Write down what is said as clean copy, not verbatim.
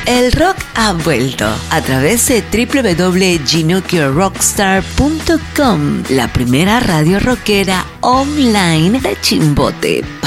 El rock ha vuelto a través de www.ginokyorrockstar.com, la primera radio rockera online de Chimbote.